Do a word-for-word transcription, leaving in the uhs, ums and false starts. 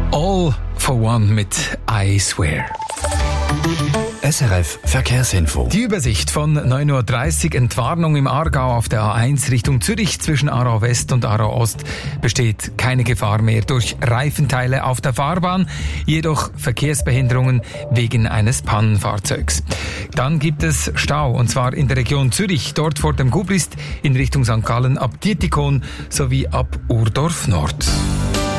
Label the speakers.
Speaker 1: All for One mit I Swear.
Speaker 2: S R F Verkehrsinfo.
Speaker 1: Die Übersicht von neun Uhr dreißig. Entwarnung im Aargau auf der A eins Richtung Zürich zwischen Aarau West und Aarau Ost besteht keine Gefahr mehr durch Reifenteile auf der Fahrbahn, jedoch Verkehrsbehinderungen wegen eines Pannenfahrzeugs. Dann gibt es Stau, und zwar in der Region Zürich, dort vor dem Gubrist in Richtung Sankt Gallen ab Dietikon sowie ab Urdorf Nord.